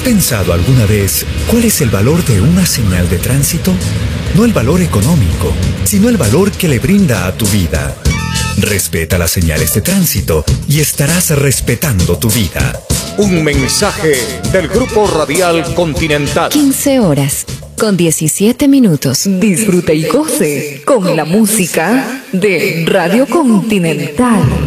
pensado alguna vez cuál es el valor de una señal de tránsito? No el valor económico, sino el valor que le brinda a tu vida. Respeta las señales de tránsito y estarás respetando tu vida. Un mensaje del Grupo Radial Continental. 15 horas con 17 minutos. Disfrute y goce con la música de Radio Continental.